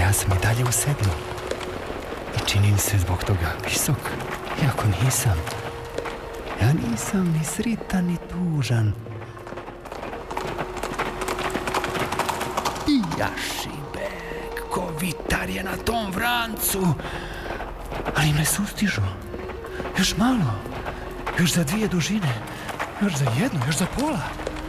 ja sam i dalje u sedlu. I činim se zbog toga visok, iako nisam. Ja nisam ni sritan, ni tužan. I jašibek, ko vitar je na tom vrancu. Ali me sustižu. Još malo. Još za 2 dužine. Još za 1, još za pola.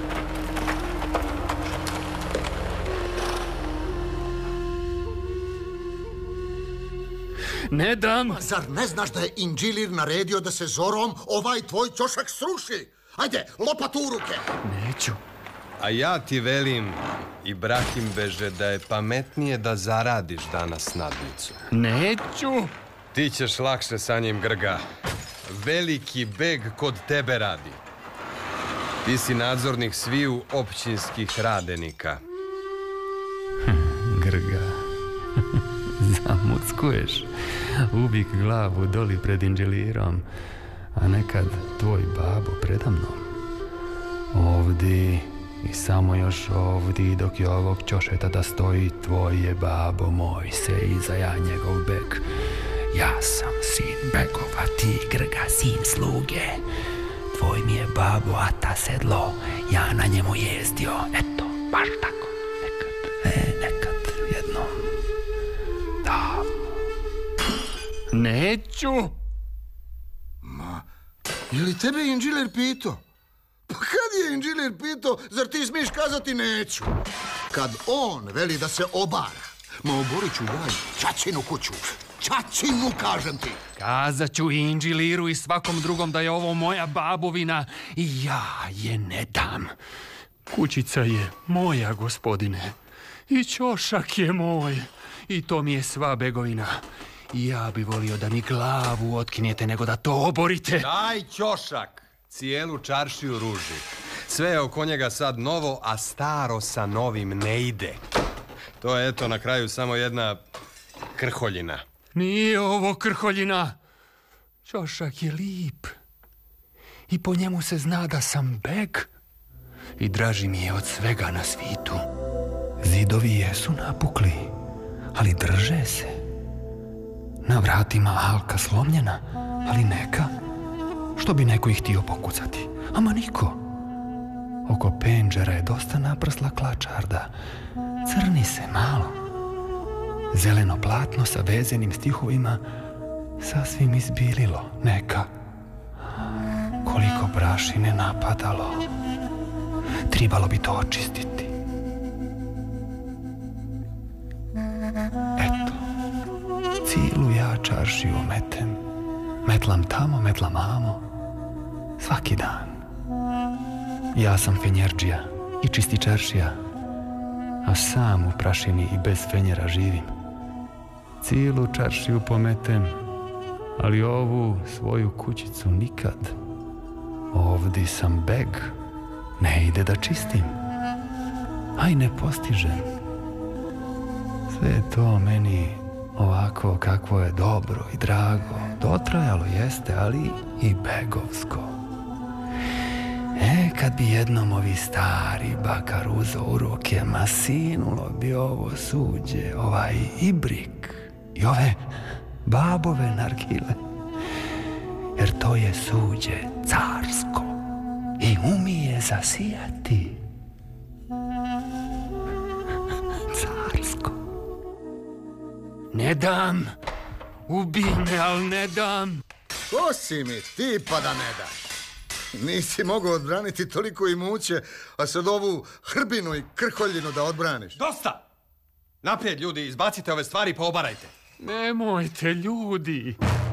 Ne dam. Zar ne znaš da je Indžilir naredio da se zorom ovaj tvoj ćošak sruši? Ajde, lopatu u ruke. Neću. A ja ti velim, Ibrahimbeže, da je pametnije da zaradiš danas nadnicu. Neću. Ti ćeš lakše sa njim, Grga. Veliki beg kod tebe radi. Ti si nadzornik sviju općinskih radenika. Grga, zamuckuješ. Ubik glavu doli pred Indžilirom, a nekad tvoj babo predamnom. Ovdje i samo još ovdje, dok je ovog ćošeta da stoji, tvoj je babo moj se iza ja njegov beg. Ja sam sin begova, ti Grga, sin sluge. Tvoj mi je babo, a ta sedlo, ja na njemu jezdio. Eto, baš tako. Nekad, jednom. Da. Neću. Ma, je li tebe Indžilir pitao? Pa kad je Indžilir pitao, zar ti smiješ kazati neću? Kad on veli da se obara, ma oborit ću ja ćaćinu kuću. Ćaćinu, kažem ti. Kazat ću i Indžiliru i svakom drugom da je ovo moja babovina i ja je ne dam. Kućica je moja, gospodine. I ćošak je moj. I to mi je sva begovina. Ja bi volio da mi glavu otkinjete nego da to oborite. Daj ćošak, cijelu čaršiju ruži. Sve je oko njega sad novo, a staro sa novim ne ide. To je eto na kraju samo jedna krholjina. Nije ovo krholjina. Ćošak je lip. I po njemu se zna da sam beg. I draži mi je od svega na svitu. Zidovi jesu napukli, ali drže se. Na vratima halka slomljena, ali neka. Što bi neko ih htio pokucati? Ama niko. Oko penđera je dosta naprsla klačarda. Crni se malo. Zeleno platno sa vezenim stihovima sasvim izbililo. Neka. Koliko prašine napadalo. Tribalo bi to očistiti. Eto. Cilu ja čaršiju metem. Metlam tamo, metlam amo. Svaki dan. Ja sam fenjerđija i čisti čaršija, a sam u prašini i bez fenjera živim. Cilu čaršiju pometem, ali ovu svoju kućicu nikad. Ovdje sam beg, ne ide da čistim, a i ne postižem. Sve je to meni ovako kakvo je dobro i drago. Dotrajalo jeste, ali i begovsko. Kad bi jednom ovi stari bakar uzeo u ruke, ma sinulo bi ovo suđe, ovaj ibrik i ove babove nargile. Jer to je suđe carsko i umije zasijati. Carsko. Ne dam. Ubij me, al ne dam. Ko si mi ti pa da ne daš? Nisi mogao odbraniti toliko imuće, a sad ovu hrbinu i krholjinu da odbraniš. Dosta! Naprijed, ljudi, izbacite ove stvari pa obarajte. Nemojte, ljudi.